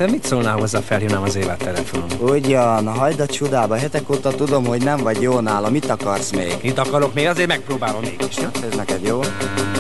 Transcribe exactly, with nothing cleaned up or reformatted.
Te mit szólnál hozzá, felhívnám az Évát telefonon? Ugyan, hagyd a csodába, hetek óta tudom, hogy nem vagy jó nála, mit akarsz még? Mit akarok még? Azért megpróbálom mégis. Ez neked jó?